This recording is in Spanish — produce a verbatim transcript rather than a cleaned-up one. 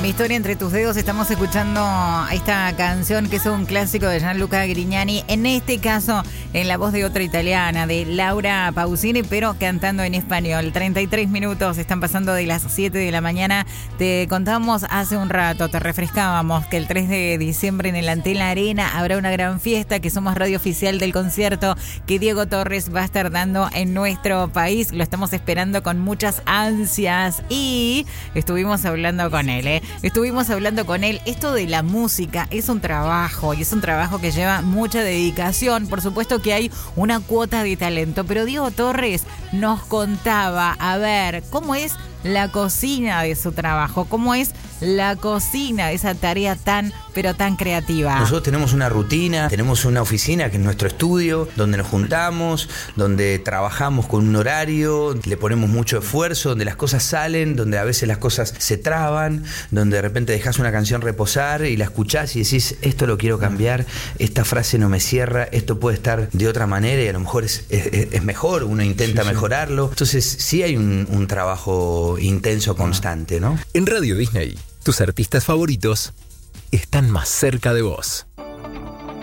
Mi historia entre tus dedos, estamos escuchando esta canción que es un clásico de Gianluca Grignani, en este caso en la voz de otra italiana, de Laura Pausini, pero cantando en español. treinta y tres minutos están pasando de las siete de la mañana. Te contábamos hace un rato, te refrescábamos que el tres de diciembre en el Antel Arena habrá una gran fiesta, que somos radio oficial del concierto que Diego Torres va a estar dando en nuestro país. Lo estamos esperando con muchas ansias y estuvimos hablando con él, ¿eh? Estuvimos hablando con él. Esto de la música es un trabajo y es un trabajo que lleva mucha dedicación. Por supuesto que hay una cuota de talento, pero Diego Torres nos contaba, a ver, cómo es la cocina de su trabajo, cómo es la cocina de esa tarea tan, pero tan creativa. Nosotros tenemos una rutina, tenemos una oficina que es nuestro estudio, donde nos juntamos, donde trabajamos con un horario, le ponemos mucho esfuerzo, donde las cosas salen, donde a veces las cosas se traban, donde de repente dejas una canción reposar y la escuchás y decís, esto lo quiero cambiar, esta frase no me cierra, esto puede estar de otra manera y a lo mejor es, es, es mejor, uno intenta sí, sí. mejorarlo. Entonces sí hay un, un trabajo intenso, constante, ¿no? En Radio Disney, tus artistas favoritos están más cerca de vos.